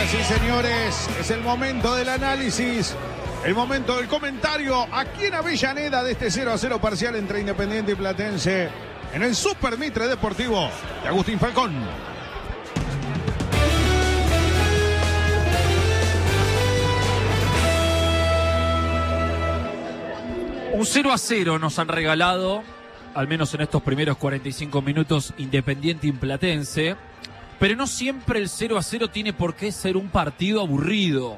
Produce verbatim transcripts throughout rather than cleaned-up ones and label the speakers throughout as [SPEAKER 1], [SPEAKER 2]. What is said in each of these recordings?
[SPEAKER 1] Señoras y señores, es el momento del análisis, el momento del comentario aquí en Avellaneda de este cero a cero parcial entre Independiente y Platense en el Super Mitre Deportivo de Agustín Falcón.
[SPEAKER 2] Un cero a cero nos han regalado, al menos en estos primeros cuarenta y cinco minutos, Independiente y Platense. Pero no siempre el cero a cero tiene por qué ser un partido aburrido.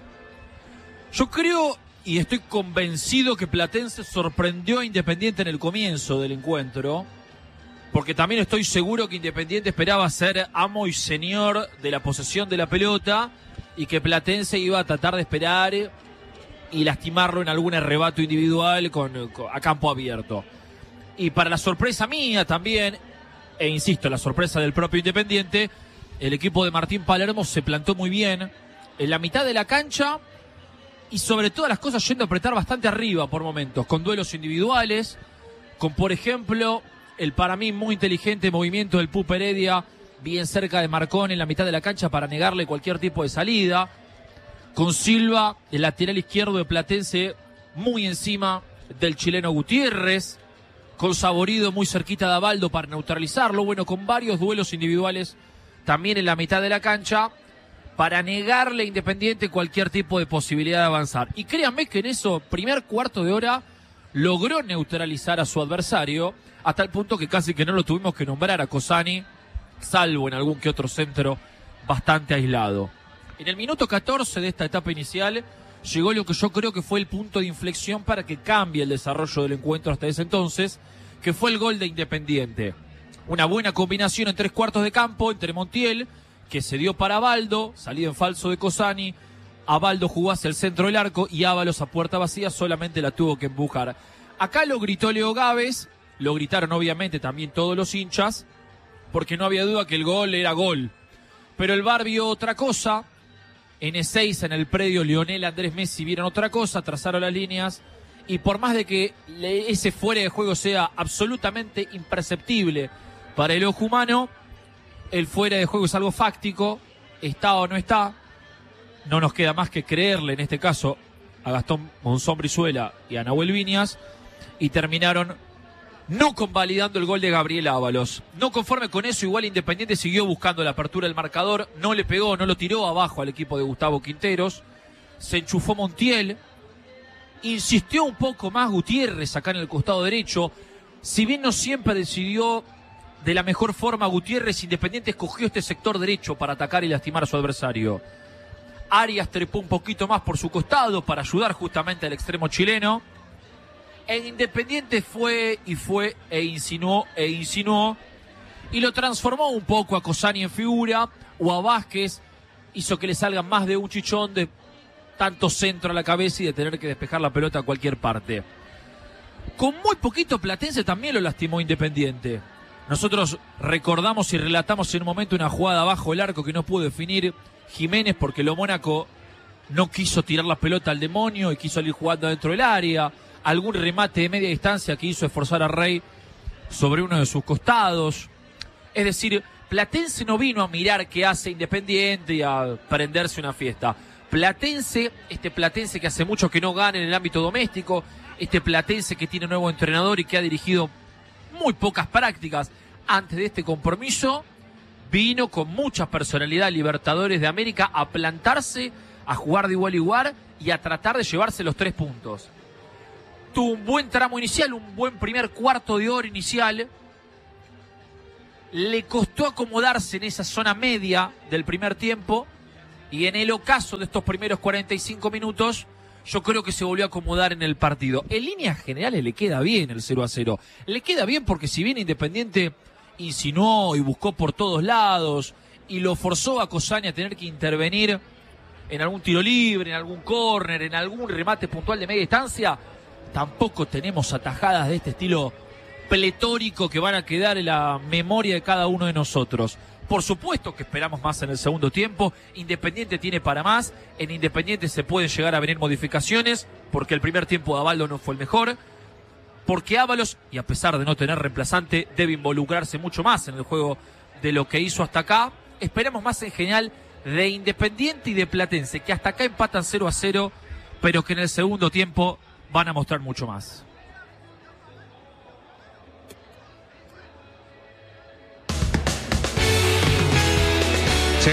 [SPEAKER 2] Yo creo y estoy convencido que Platense sorprendió a Independiente en el comienzo del encuentro, porque también estoy seguro que Independiente esperaba ser amo y señor de la posesión de la pelota y que Platense iba a tratar de esperar y lastimarlo en algún arrebato individual con, con, a campo abierto. Y para la sorpresa mía también, e insisto, la sorpresa del propio Independiente, el equipo de Martín Palermo se plantó muy bien en la mitad de la cancha y sobre todas las cosas yendo a apretar bastante arriba por momentos, con duelos individuales, con por ejemplo el para mí muy inteligente movimiento del Pup Heredia bien cerca de Marcón en la mitad de la cancha para negarle cualquier tipo de salida, con Silva, el lateral izquierdo de Platense, muy encima del chileno Gutiérrez, con Saborido muy cerquita de Abaldo para neutralizarlo, bueno, con varios duelos individuales también en la mitad de la cancha, para negarle a Independiente cualquier tipo de posibilidad de avanzar. Y créanme que en eso, primer cuarto de hora, logró neutralizar a su adversario, hasta el punto que casi que no lo tuvimos que nombrar a Cosani, salvo en algún que otro centro bastante aislado. En el minuto catorce de esta etapa inicial, llegó lo que yo creo que fue el punto de inflexión para que cambie el desarrollo del encuentro hasta ese entonces, que fue el gol de Independiente. Una buena combinación en tres cuartos de campo entre Montiel, que se dio para Abaldo, salido en falso de Cosani. Abaldo jugó hacia el centro del arco y Ábalos a puerta vacía solamente la tuvo que empujar. Acá lo gritó Leo Gávez, lo gritaron obviamente también todos los hinchas, porque no había duda que el gol era gol. Pero el V A R vio otra cosa. En Ezeiza, en el predio, Lionel Andrés Messi vieron otra cosa, trazaron las líneas. Y por más de que ese fuera de juego sea absolutamente imperceptible para el ojo humano, el fuera de juego es algo fáctico, está o no está. No nos queda más que creerle, en este caso, a Gastón Monzón Brizuela y a Nahuel Viñas, y terminaron no convalidando el gol de Gabriel Ábalos. No conforme con eso, igual Independiente siguió buscando la apertura del marcador, no le pegó, no lo tiró abajo al equipo de Gustavo Quinteros, se enchufó Montiel, insistió un poco más Gutiérrez acá en el costado derecho. Si bien no siempre decidió de la mejor forma Gutiérrez, Independiente escogió este sector derecho para atacar y lastimar a su adversario. Arias trepó un poquito más por su costado para ayudar justamente al extremo chileno. E Independiente fue y fue e insinuó e insinuó y lo transformó un poco a Cosani en figura o a Vázquez, hizo que le salgan más de un chichón de tanto centro a la cabeza y de tener que despejar la pelota a cualquier parte. Con muy poquito Platense también lo lastimó Independiente. Nosotros recordamos y relatamos en un momento una jugada bajo el arco que no pudo definir Jiménez porque lo Mónaco no quiso tirar la pelota al demonio y quiso salir jugando dentro del área. Algún remate de media distancia que hizo esforzar a Rey sobre uno de sus costados. Es decir, Platense no vino a mirar qué hace Independiente y a prenderse una fiesta. Platense, este Platense que hace mucho que no gana en el ámbito doméstico, este Platense que tiene nuevo entrenador y que ha dirigido muy pocas prácticas antes de este compromiso, vino con mucha personalidad Libertadores de América a plantarse, a jugar de igual a igual y a tratar de llevarse los tres puntos. Tuvo un buen tramo inicial, un buen primer cuarto de hora inicial. Le costó acomodarse en esa zona media del primer tiempo y en el ocaso de estos primeros cuarenta y cinco minutos yo creo que se volvió a acomodar en el partido. En líneas generales le queda bien el cero a cero. Le queda bien porque si bien Independiente insinuó y buscó por todos lados y lo forzó a Cosani a tener que intervenir en algún tiro libre, en algún córner, en algún remate puntual de media distancia, tampoco tenemos atajadas de este estilo pletórico que van a quedar en la memoria de cada uno de nosotros. Por supuesto que esperamos más en el segundo tiempo. Independiente tiene para más. En Independiente se pueden llegar a venir modificaciones porque el primer tiempo de Abaldo no fue el mejor. Porque Ábalos, y a pesar de no tener reemplazante, debe involucrarse mucho más en el juego de lo que hizo hasta acá. Esperamos más en general de Independiente y de Platense, que hasta acá empatan cero a cero, pero que en el segundo tiempo van a mostrar mucho más.
[SPEAKER 1] Sí.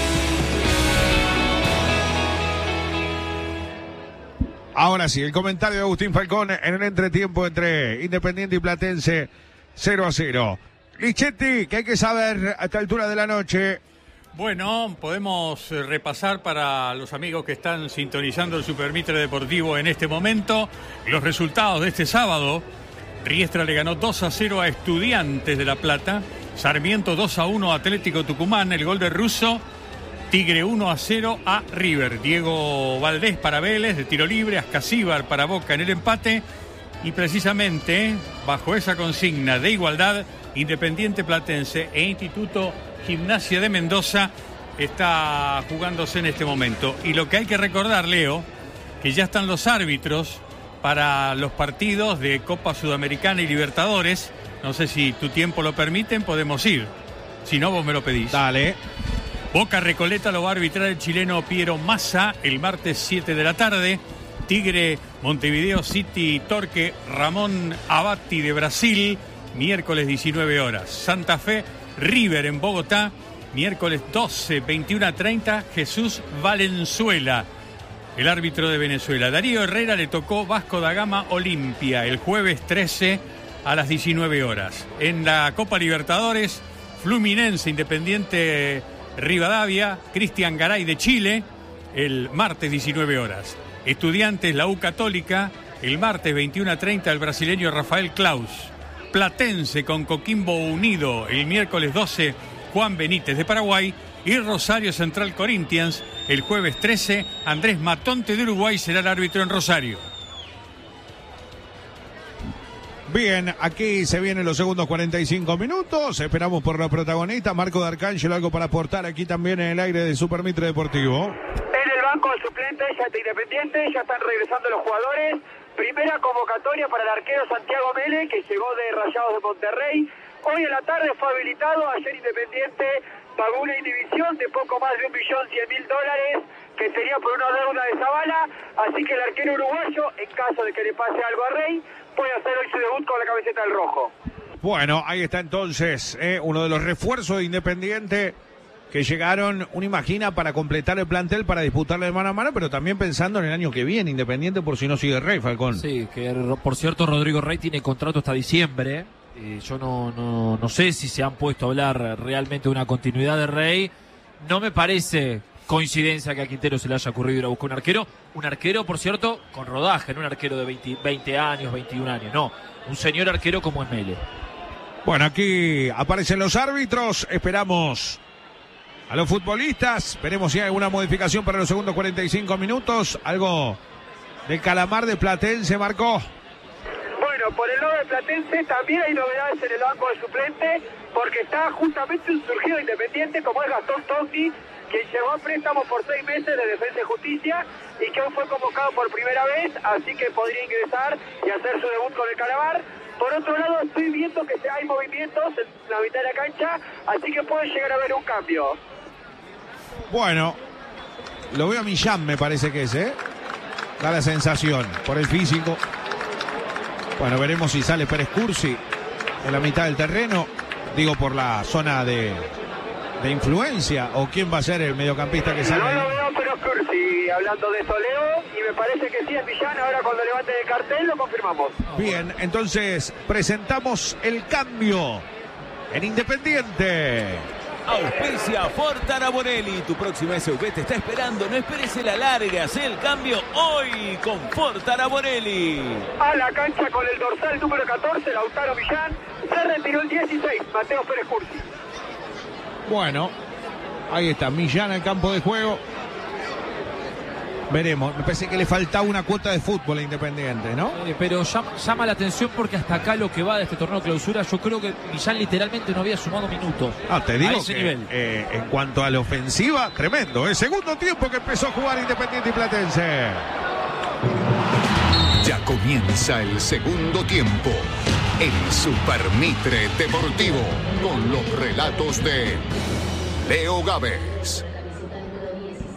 [SPEAKER 1] Ahora sí, el comentario de Agustín Falcón en el entretiempo entre Independiente y Platense, cero a cero. Lichetti, ¿qué hay que saber a esta altura de la noche?
[SPEAKER 3] Bueno, podemos repasar para los amigos que están sintonizando el Supermitre Deportivo en este momento los resultados de este sábado. Riestra le ganó dos a cero a Estudiantes de La Plata, Sarmiento dos a uno a Atlético Tucumán, el gol de Russo. Tigre uno a cero a River. Diego Valdés para Vélez de tiro libre, Ascasíbar para Boca en el empate. Y precisamente bajo esa consigna de igualdad, Independiente Platense e Instituto Gimnasia de Mendoza está jugándose en este momento. Y lo que hay que recordar, Leo, que ya están los árbitros para los partidos de Copa Sudamericana y Libertadores. No sé si tu tiempo lo permiten, podemos ir. Si no, vos me lo pedís.
[SPEAKER 1] Dale.
[SPEAKER 3] Boca Recoleta lo va a arbitrar el chileno Piero Massa el martes siete de la tarde. Tigre Montevideo City Torque Ramón Abatti de Brasil, miércoles diecinueve horas. Santa Fe River en Bogotá, miércoles doce, veintiuno a treinta, Jesús Valenzuela, el árbitro de Venezuela. Darío Herrera le tocó Vasco da Gama Olimpia el jueves trece a las diecinueve horas. En la Copa Libertadores, Fluminense Independiente Rivadavia, Cristian Garay de Chile, el martes diecinueve horas. Estudiantes, la U Católica, el martes veintiuno a treinta, el brasileño Rafael Claus. Platense con Coquimbo Unido, el miércoles doce, Juan Benítez de Paraguay. Y Rosario Central Corinthians, el jueves trece, Andrés Matonte de Uruguay será el árbitro en Rosario.
[SPEAKER 1] Bien, aquí se vienen los segundos cuarenta y cinco minutos. Esperamos por la protagonista, Marco D'Arcángelo, algo para aportar aquí también en el aire de Supermitre Deportivo.
[SPEAKER 4] En el banco de suplentes ya está Independiente, ya están regresando los jugadores. Primera convocatoria para el arquero Santiago Mele, que llegó de Rayados de Monterrey. Hoy en la tarde fue habilitado, ayer Independiente pagó una indivisión de poco más de un millón cien mil dólares, que sería por una deuda de Zavala, así que el arquero uruguayo, en caso de que le pase algo a Rey, puede hacer hoy su debut con la camiseta del rojo.
[SPEAKER 1] Bueno, ahí está entonces eh, uno de los refuerzos de Independiente que llegaron, uno imagina, para completar el plantel, para disputarle de mano a mano, pero también pensando en el año que viene, Independiente, por si no sigue Rey, Falcón.
[SPEAKER 2] Sí, que por cierto Rodrigo Rey tiene contrato hasta diciembre. Eh, yo no, no, no sé si se han puesto a hablar realmente de una continuidad de Rey. No me parece coincidencia que a Quintero se le haya ocurrido ir a buscar un arquero. Un arquero, por cierto, con rodaje, no un arquero de veinte, veinte años, veintiún años, no. Un señor arquero como es Mele.
[SPEAKER 1] Bueno, aquí aparecen los árbitros, esperamos a los futbolistas, veremos si hay alguna modificación para los segundos cuarenta y cinco minutos. Algo del calamar de Platense, Marcó.
[SPEAKER 4] Bueno, por el lado de Platense también hay novedades en el banco de suplentes, porque está justamente un surgido Independiente como es Gastón Togni, quien llegó a préstamo por seis meses de Defensa y Justicia y que hoy fue convocado por primera vez, así que podría ingresar y hacer su debut con el Calamar. Por otro lado, estoy viendo que hay movimientos en la mitad de la cancha, así que puede llegar a haber un cambio.
[SPEAKER 1] Bueno, lo veo a Millán, me parece que es, ¿eh? Da la sensación, por el físico. Bueno, veremos si sale Pérez Cursi en la mitad del terreno. Digo, por la zona de, de influencia. ¿O quién va a ser el mediocampista que sale?
[SPEAKER 4] No lo veo Pérez Cursi hablando de Soleo. Y me parece que sí es Millán. Ahora cuando levante el cartel lo confirmamos.
[SPEAKER 1] Bien, entonces presentamos el cambio en Independiente.
[SPEAKER 5] Auspicia Ford Arabonelli. Tu próxima S U V te está esperando. No esperes la larga. Haz el cambio hoy con Ford Arabonelli.
[SPEAKER 4] A la cancha con el dorsal número catorce, Lautaro Millán. Se retiró el dieciséis, Mateo Pérez Cursi.
[SPEAKER 1] Bueno, ahí está Millán al campo de juego. Veremos, me parece que le faltaba una cuota de fútbol a Independiente, ¿no?
[SPEAKER 2] Eh, pero llama, llama la atención porque hasta acá lo que va de este torneo clausura, yo creo que Millán literalmente no había sumado minutos.
[SPEAKER 1] Ah, te digo
[SPEAKER 2] a ese
[SPEAKER 1] que
[SPEAKER 2] nivel.
[SPEAKER 1] Eh, en cuanto a la ofensiva, tremendo. El segundo tiempo que empezó a jugar Independiente y Platense.
[SPEAKER 6] Ya comienza el segundo tiempo. El Supermitre Deportivo con los relatos de Leo Gávez.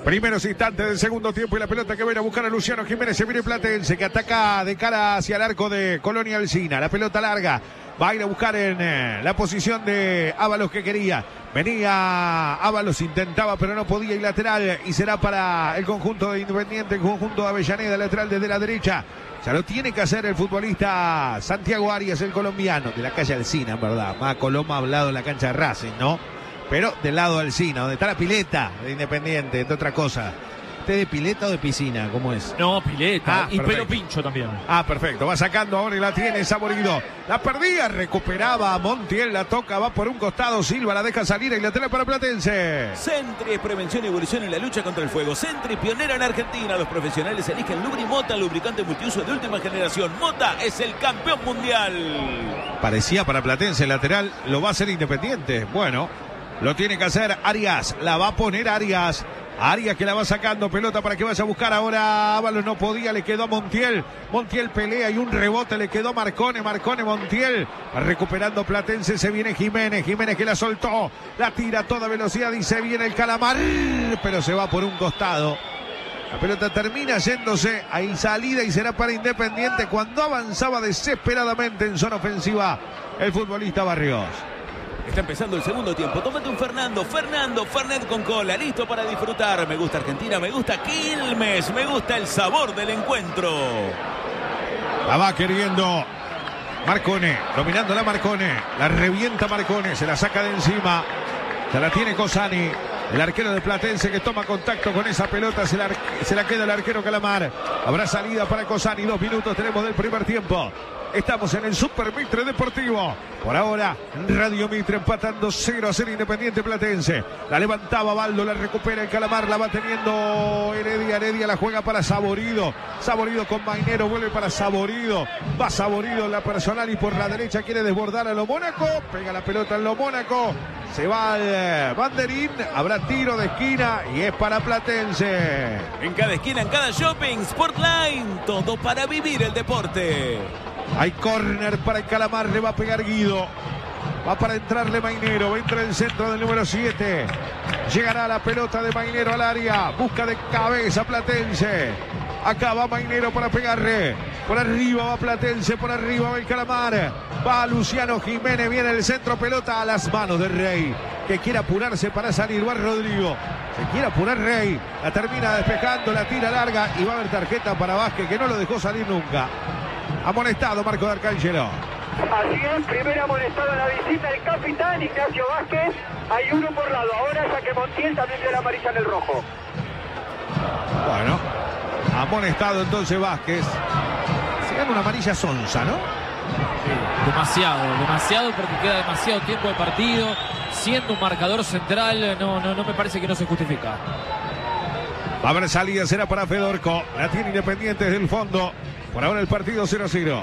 [SPEAKER 1] Primeros instantes del segundo tiempo y la pelota que va a ir a buscar a Luciano Jiménez. Se viene Platense que ataca de cara hacia el arco de Colonia Alsina. La pelota larga va a ir a buscar en eh, la posición de Ábalos que quería. Venía Ábalos, intentaba pero no podía, y lateral, y será para el conjunto de Independiente, el conjunto de Avellaneda, lateral desde la derecha. Ya lo tiene que hacer el futbolista Santiago Arias, el colombiano, de la calle Alsina, en verdad. Más Coloma ha hablado en la cancha de Racing, ¿no? Pero del lado de Alsina, donde está la pileta de Independiente, entre otra cosa. ¿Usted de pileta o de piscina? ¿Cómo es?
[SPEAKER 2] No, pileta.
[SPEAKER 1] Ah,
[SPEAKER 2] y
[SPEAKER 1] perfecto.
[SPEAKER 2] pelo pincho también.
[SPEAKER 1] Ah, perfecto. Va sacando ahora y la tiene Saborido. La perdía, recuperaba Montiel, la toca, va por un costado. Silva la deja salir y la tiene para Platense.
[SPEAKER 5] Sentry es prevención y evolución en la lucha contra el fuego. Sentry, pionera en Argentina. Los profesionales eligen Lubri Mota, lubricante multiuso de última generación. Mota es el campeón mundial.
[SPEAKER 1] Parecía para Platense lateral, lo va a hacer Independiente. Bueno, lo tiene que hacer Arias, la va a poner Arias. Arias que la va sacando, pelota para que vaya a buscar ahora. Ábalos no podía, le quedó a Montiel. Montiel pelea y un rebote le quedó a Marcone. Marcone, Montiel. Va recuperando Platense, se viene Jiménez. Jiménez que la soltó, la tira a toda velocidad y se viene el Calamar. Pero se va por un costado. La pelota termina yéndose ahí salida y será para Independiente cuando avanzaba desesperadamente en zona ofensiva el futbolista Barrios.
[SPEAKER 5] Está empezando el segundo tiempo. Tómate un Fernando. Fernando, Fernet con cola. Listo para disfrutar. Me gusta Argentina, me gusta Quilmes. Me gusta el sabor del encuentro.
[SPEAKER 1] La va queriendo Marcone. Dominando la Marcone. La revienta Marcone. Se la saca de encima. Se la tiene Cosani. El arquero de Platense que toma contacto con esa pelota. Se la, se la queda el arquero Calamar. Habrá salida para Cosani. Dos minutos tenemos del primer tiempo. Estamos en el Super Mitre Deportivo. Por ahora, Radio Mitre empatando cero a cero Independiente Platense. La levantaba Baldo, la recupera el Calamar, la va teniendo Heredia. Heredia la juega para Saborido. Saborido con Mainero, vuelve para Saborido. Va Saborido en la personal y por la derecha quiere desbordar a Lo Mónaco. Pega la pelota en Lo Mónaco. Se va al banderín. Habrá tiro de esquina y es para Platense.
[SPEAKER 5] En cada esquina, en cada shopping, Sportline. Todo para vivir el deporte.
[SPEAKER 1] Hay córner para el Calamar, le va a pegar Guido. Va para entrarle Mainero, va a entrar el centro del número siete. Llegará la pelota de Mainero al área. Busca de cabeza Platense. Acá va Mainero para pegarle. Por arriba va Platense, por arriba va el Calamar. Va Luciano Jiménez, viene el centro, pelota a las manos de Rey, que quiere apurarse para salir. Va Rodrigo. Se quiere apurar Rey. La termina despejando, la tira larga y va a haber tarjeta para Vázquez, que no lo dejó salir nunca. Amonestado Marco de Arcángelo.
[SPEAKER 4] Así es, primero amonestado en la visita del capitán Ignacio Vázquez. Hay uno por lado. Ahora ya que Montiel también vio la amarilla en el rojo.
[SPEAKER 1] Bueno, amonestado entonces Vázquez. Se gana una amarilla sonsa, ¿no?
[SPEAKER 2] Sí, demasiado, demasiado porque queda demasiado tiempo de partido. Siendo un marcador central, no, no, no me parece que no se justifica.
[SPEAKER 1] Va a haber salida, será para Fedorco. La tiene Independiente desde el fondo. Por ahora el partido cero a cero.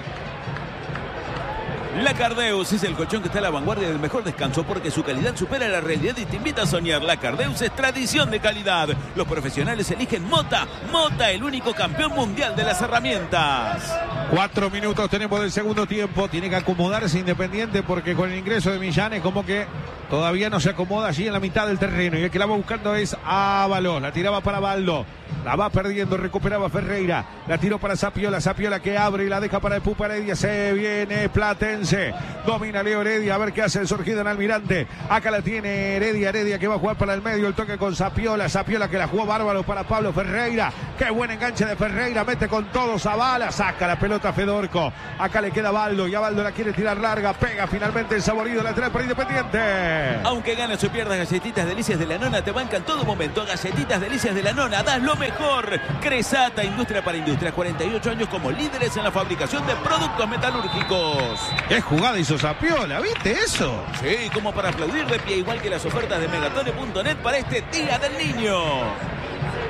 [SPEAKER 5] La Cardeus es el colchón que está a la vanguardia del mejor descanso porque su calidad supera la realidad y te invita a soñar. La Cardeus es tradición de calidad. Los profesionales eligen Mota. Mota, el único campeón mundial de las herramientas.
[SPEAKER 1] Cuatro minutos tenemos del segundo tiempo. Tiene que acomodarse Independiente porque con el ingreso de Millán es como que todavía no se acomoda allí en la mitad del terreno. Y el que la va buscando es Ábalos. La tiraba para Baldo. La va perdiendo, recuperaba Ferreira. La tiró para Zapiola. Zapiola que abre y la deja para el Pupa Heredia. Se viene Platense. Domina Leo Heredia. A ver qué hace el surgido en Almirante. Acá la tiene Heredia. Heredia que va a jugar para el medio. El toque con Zapiola. Zapiola que la jugó bárbaro para Pablo Ferreira. Qué buen enganche de Ferreira. Mete con todo Zavala. Saca la pelota Fedorco. Acá le queda Baldo. Y a Baldo la quiere tirar larga. Pega finalmente el Saborido. Lateral para Independiente.
[SPEAKER 5] Aunque ganes o pierdas, Galletitas Delicias de la Nona te banca en todo momento. Galletitas Delicias de la Nona. Das lo mejor. Cresata, industria para industria. cuarenta y ocho años como líderes en la fabricación de productos metalúrgicos.
[SPEAKER 1] Qué jugada hizo Zapiola. ¿Viste eso?
[SPEAKER 5] Sí, como para aplaudir de pie, igual que las ofertas de megatone punto net para este Día del Niño.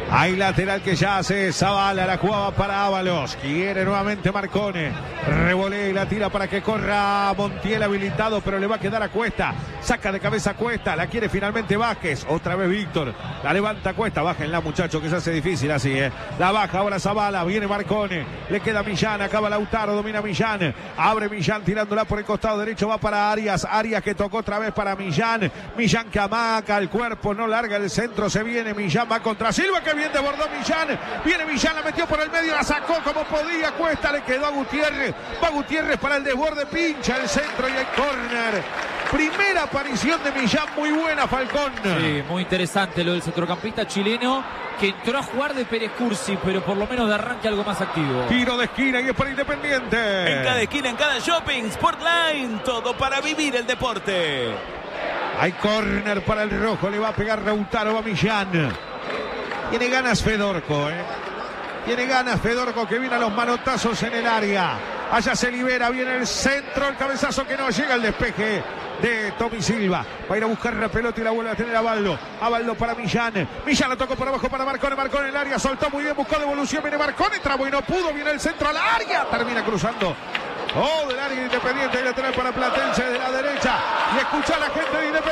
[SPEAKER 1] Hay lateral que ya hace Zavala, la jugaba para Ábalos. Quiere nuevamente Marcone. Revolea y la tira para que corra Montiel habilitado, pero le va a quedar a Cuesta. Saca de cabeza a Cuesta, la quiere finalmente Vázquez. Otra vez Víctor, la levanta Cuesta. Bájenla, muchachos, que se hace difícil así, ¿eh? La baja ahora Zavala, viene Marcone. Le queda Millán, acaba Lautaro, domina Millán. Abre Millán tirándola por el costado derecho, va para Arias. Arias que tocó otra vez para Millán. Millán que amaca el cuerpo, no larga el centro, se viene Millán, va contra Silva, que bien desbordó Millán. Viene Millán, la metió por el medio, la sacó como podía. Cuesta, le quedó a Gutiérrez. Va Gutiérrez para el desborde, pincha el centro y el córner. Primera aparición de Millán, muy buena, Falcón.
[SPEAKER 2] Sí, muy interesante lo del centrocampista chileno que entró a jugar de Pérez Cursi, pero por lo menos de arranque algo más activo.
[SPEAKER 1] Tiro de esquina y es para Independiente.
[SPEAKER 5] En cada esquina, en cada shopping, Sportline, todo para vivir el deporte.
[SPEAKER 1] Hay córner para el rojo, le va a pegar Lautaro a Millán. Tiene ganas Fedorco, ¿eh? Tiene ganas Fedorco, que viene a los manotazos en el área. Allá se libera, viene el centro, el cabezazo que no llega, el despeje de Tommy Silva. Va a ir a buscar la pelota y la vuelve a tener a Baldo. A Baldo para Millán. Millán la tocó por abajo para Marcone. Marcone en el área, soltó muy bien, buscó devolución. Viene Marcone, trabó y no pudo. Viene el centro al área. Termina cruzando. Oh, del área Independiente. Y lateral para Platense de la derecha. Y escucha a la gente de Independiente.